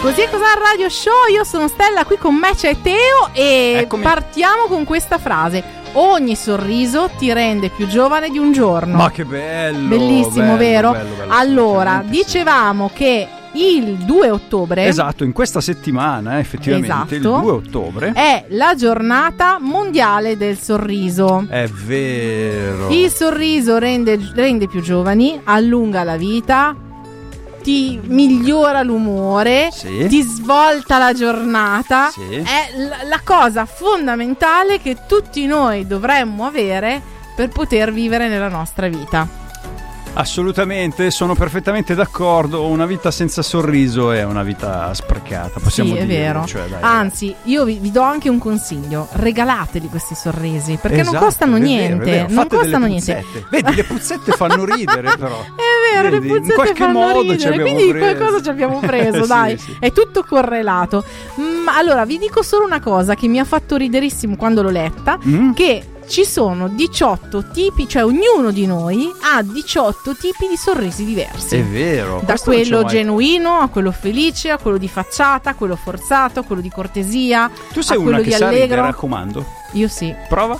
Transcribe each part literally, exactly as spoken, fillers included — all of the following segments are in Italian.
Così è Cos'è Radio Show, io sono Stella, qui con me c'è Teo e Eccomi. Partiamo con questa frase: ogni sorriso ti rende più giovane di un giorno. Ma che bello! Bellissimo, bello, vero? bello, bello, allora, sì. dicevamo che il due ottobre, esatto, in questa settimana, eh, effettivamente, esatto, il due ottobre è la giornata mondiale del sorriso. È vero. Il sorriso rende, rende più giovani, allunga la vita, ti migliora l'umore, sì, ti svolta la giornata. Sì. È l- la cosa fondamentale che tutti noi dovremmo avere per poter vivere nella nostra vita. Assolutamente, sono perfettamente d'accordo. Una vita senza sorriso è una vita sprecata, possiamo sì, dire. È vero. Cioè, dai, Anzi, io vi, vi do anche un consiglio: regalateli questi sorrisi, perché esatto, non costano è vero, niente. è vero. Non Fate costano delle niente. puzzette. Vedi, le puzzette fanno ridere, però. È vero, Vedi, le puzzette in qualche fanno modo ridere, ci abbiamo quindi preso. qualcosa ci abbiamo preso, Sì, dai, sì. è tutto correlato. Ma allora vi dico solo una cosa che mi ha fatto riderissimo quando l'ho letta, Mm? che ci sono diciotto tipi, cioè ognuno di noi ha diciotto tipi di sorrisi diversi. È vero. Da questo non quello c'è mai- genuino a quello felice, a quello di facciata, a quello forzato, a quello di cortesia, Tu sei a una quello che di sa ridere, allegro. raccomando. Io sì. Prova.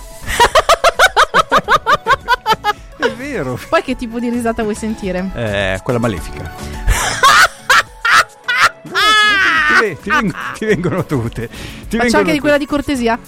È vero. Poi che tipo di risata vuoi sentire? Eh, quella malefica. Ti, ve- ti veng- ti vengono tutte. Ti Faccio vengono anche di quella di cortesia.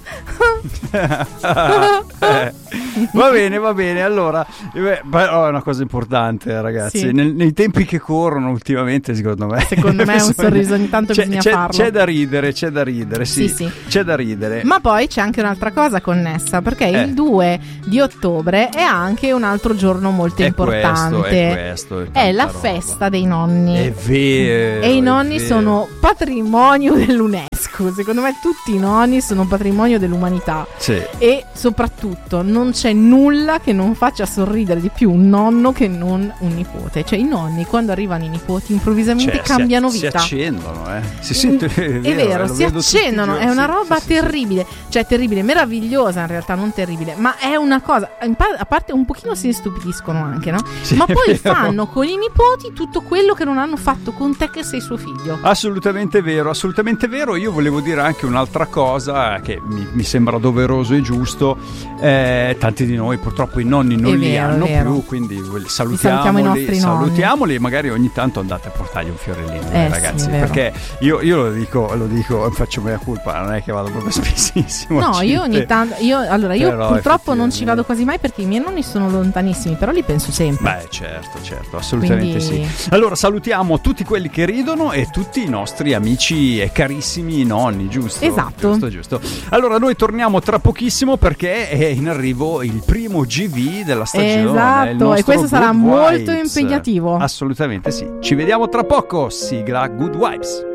Eh, va bene, va bene. Allora, eh, però è una cosa importante, ragazzi. Sì. Nel- nei tempi che corrono ultimamente, secondo me, Secondo me un bisogna- sorriso ogni tanto c'è, bisogna c'è, farlo. C'è da ridere, c'è da ridere, sì, Sì, sì. c'è da ridere. Ma poi c'è anche un'altra cosa connessa, perché Eh. il due di ottobre è anche un altro giorno molto è importante. questo, è questo, è È tanta la roba. festa dei nonni. È vero. E i è nonni vero. sono patrimonio dell'UNESCO. Secondo me tutti i nonni sono patrimonio dell'umanità. Sì. E soprattutto non c'è nulla che non faccia sorridere di più un nonno che non un nipote. Cioè i nonni, quando arrivano i nipoti, improvvisamente Cioè, cambiano si, vita. Si accendono, eh. Si sente, è vero, È vero, lo si vedo tutti i accendono, giorni, è una sì, roba sì, sì, sì. terribile, cioè terribile, meravigliosa in realtà, non terribile, ma è una cosa, in par- a parte un pochino si stupidiscono anche, no? Sì, Ma è poi vero. fanno con i nipoti tutto quello che non hanno fatto con te che sei suo figlio. Assolutamente vero, assolutamente vero. Io volevo dire anche un'altra cosa che mi, mi sembra doveroso e giusto. Eh, tanti di noi purtroppo i nonni non È li vero, hanno è vero. più, quindi li salutiamo i salutiamoli, nostri nonni. salutiamoli e magari ogni tanto andate a portargli un fiorellino, Eh, eh, sì, ragazzi, è vero. perché io, io lo dico, lo dico, faccio mea colpa, non è che vado proprio spessissimo. No, a io ogni Cite. tanto, io, allora io Però, purtroppo non ci effettivamente. vado quasi mai perché i miei nonni sono lontanissimi, però li penso sempre. Beh, certo, certo, assolutamente Quindi- sì. Allora salutiamo tutti quelli che ridono e tutti i nostri amici e carissimi nonni, giusto? Esatto. Giusto, giusto. Allora noi torniamo tra pochissimo perché è in arrivo il primo G V della stagione. Esatto, il nostro e questo sarà Good molto Vibes. impegnativo. Assolutamente sì. Ci vediamo tra poco. Sigla Good Vibes.